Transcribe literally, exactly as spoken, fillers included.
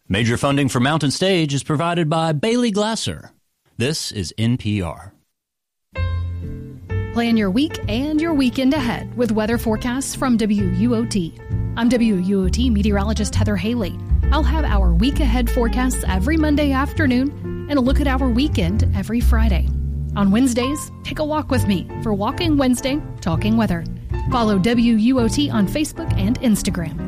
Major funding for Mountain Stage is provided by Bailey Glasser. This is N P R. Plan your week and your weekend ahead with weather forecasts from W U O T. I'm W U O T meteorologist Heather Haley. I'll have our week ahead forecasts every Monday afternoon and a look at our weekend every Friday. On Wednesdays, take a walk with me for Walking Wednesday, Talking Weather. Follow W U O T on Facebook and Instagram.